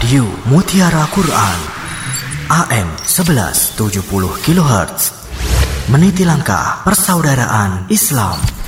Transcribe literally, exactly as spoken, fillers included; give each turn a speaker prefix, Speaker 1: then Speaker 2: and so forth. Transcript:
Speaker 1: Radio Mutiara Quran A M seribu seratus tujuh puluh kilohertz, meniti langkah persaudaraan Islam.